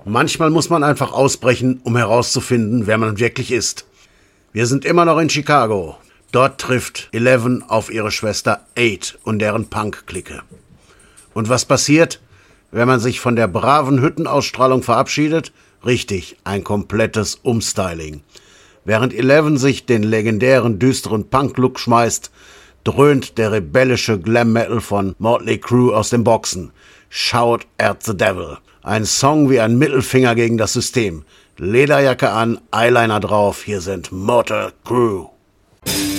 Manchmal muss man einfach ausbrechen, um herauszufinden, wer man wirklich ist. Wir sind immer noch in Chicago. Dort trifft 11 auf ihre Schwester 8 und deren Punk-Clique. Und was passiert, wenn man sich von der braven Hüttenausstrahlung verabschiedet? Richtig, ein komplettes Umstyling. Während 11 sich den legendären düsteren Punk-Look schmeißt, dröhnt der rebellische Glam-Metal von Motley Crue aus den Boxen. Shout at the Devil. Ein Song wie ein Mittelfinger gegen das System. Lederjacke an, Eyeliner drauf, hier sind Motley Crue.